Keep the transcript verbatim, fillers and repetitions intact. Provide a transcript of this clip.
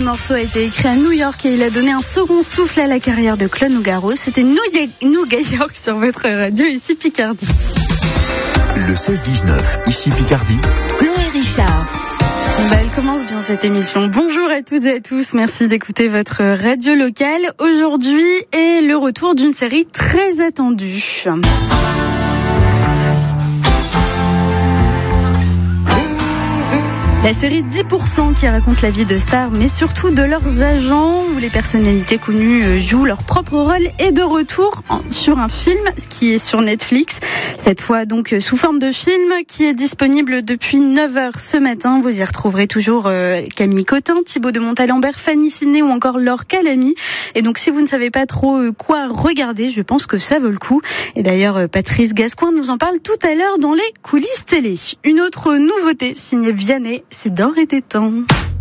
morceau a été écrit à New York et il a donné un second souffle à la carrière de Claude Nougaro. C'était New York sur votre radio, ici Picardie. Le seize dix-neuf, ici Picardie. Chloé Richard. Bah, elle commence bien cette émission. Bonjour à toutes et à tous, merci d'écouter votre radio locale. Aujourd'hui est le retour d'une série très attendue. La série dix pour cent qui raconte la vie de stars, mais surtout de leurs agents, où les personnalités connues jouent leur propre rôle, est de retour sur un film qui est sur Netflix. Cette fois donc sous forme de film qui est disponible depuis neuf heures ce matin. Vous y retrouverez toujours euh, Camille Cotin, Thibaut de Montalembert, Fanny Sidney ou encore Laure Calamy. Et donc si vous ne savez pas trop euh, quoi regarder, je pense que ça vaut le coup. Et d'ailleurs euh, Patrice Gascoigne nous en parle tout à l'heure dans les coulisses télé. Une autre nouveauté signée Vianney, c'est D'or et des temps.